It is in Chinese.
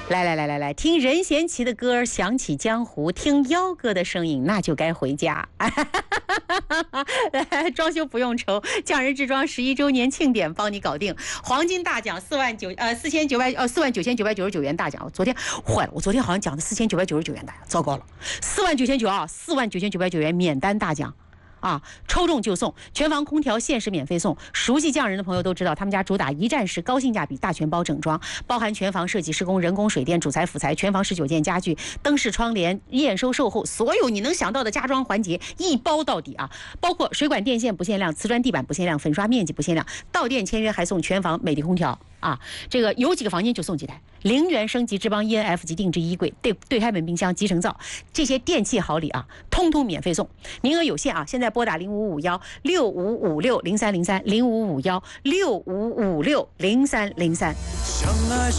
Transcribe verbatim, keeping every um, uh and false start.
来来来来来，听任贤齐的歌，想起江湖；听妖哥的声音，那就该回家。来，装修不用愁，匠人制装十一周年庆典帮你搞定，黄金大奖四万九呃四千九百呃四万九千九百九十九元大奖。我昨天坏了，我昨天好像讲的四千九百九十九元大奖，糟糕了，四万九千九啊，四万九千九百九元免单大奖。啊，抽中就送，全房空调限时免费送。熟悉匠人的朋友都知道，他们家主打一站式高性价比大全包整装，包含全房设计施工、人工水电、主材辅材、全房十九件家具、灯饰窗帘、验收售后，所有你能想到的家装环节一包到底啊！包括水管电线不限量、瓷砖地板不限量、粉刷面积不限量，到店签约还送全房美的空调啊！这个有几个房间就送几台，零元升级智邦 E N F 级定制衣柜、对对开门冰箱、集成灶，这些电器好礼啊，通通免费送，名额有限啊！现在拨打零五五幺六五五六零三零三零五五幺六五五六零三零三。